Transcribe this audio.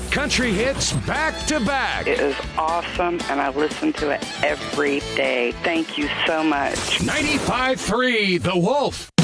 country hits back to back. It is awesome, and I listen to it every day. Thank you so much. 95.3 The Wolf.